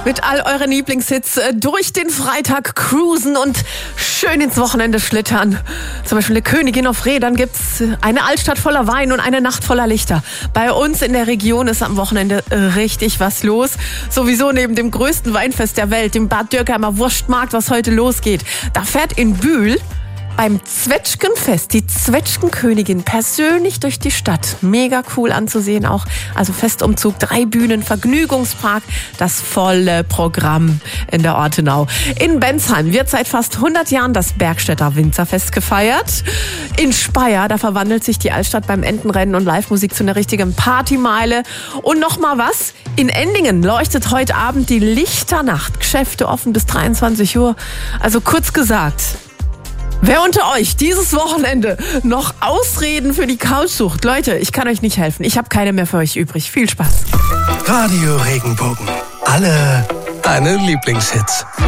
Mit all euren Lieblingshits durch den Freitag cruisen und schön ins Wochenende schlittern. Zum Beispiel eine Königin auf Rädern gibt's, eine Altstadt voller Wein und eine Nacht voller Lichter. Bei uns in der Region ist am Wochenende richtig was los. Sowieso neben dem größten Weinfest der Welt, dem Bad Dürkheimer Wurstmarkt, was heute losgeht. Da fährt in Bühl beim Zwetschgenfest die Zwetschgenkönigin persönlich durch die Stadt. Mega cool anzusehen auch. Also Festumzug, 3 Bühnen, Vergnügungspark, das volle Programm in der Ortenau. In Bensheim wird seit fast 100 Jahren das Bergstädter Winzerfest gefeiert. In Speyer, da verwandelt sich die Altstadt beim Entenrennen und Live-Musik zu einer richtigen Partymeile. Und noch mal was, in Endingen leuchtet heute Abend die Lichternacht. Geschäfte offen bis 23 Uhr. Also kurz gesagt, wer unter euch dieses Wochenende noch Ausreden für die Couch sucht? Leute, ich kann euch nicht helfen. Ich habe keine mehr für euch übrig. Viel Spaß. Radio Regenbogen. Alle deine Lieblingshits.